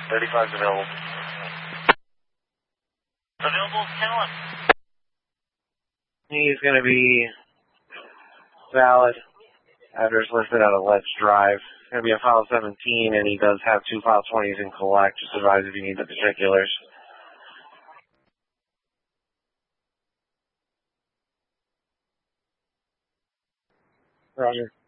35's available. Available, 10-11. He's going to be valid. Address listed out of Let's Drive. It's going to be a file 17, and he does have 2 file 20s in collect. Just advise if you need the particulars. Roger.